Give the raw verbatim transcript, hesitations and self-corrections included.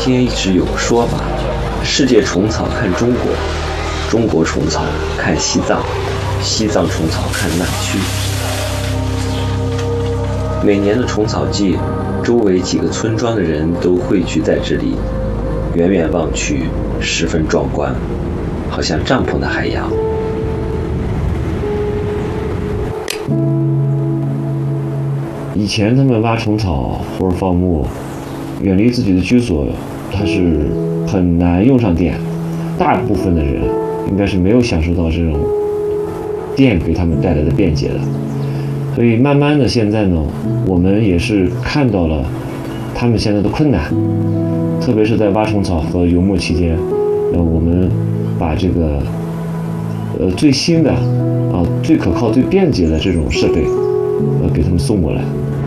间一直有个说法，世界虫草看中国，中国虫草看西藏，西藏虫草看南区。每年的虫草季，周围几个村庄的人都汇聚在这里，远远望去十分壮观，好像帐篷的海洋。以前他们挖虫草或者放牧，远离自己的居所，它是很难用上电。大部分的人应该是没有享受到这种电给他们带来的便捷的。所以慢慢的现在呢，我们也是看到了他们现在的困难，特别是在挖虫草和游牧期间，呃，我们把这个呃最新的啊、最可靠、最便捷的这种设备，呃，给他们送过来。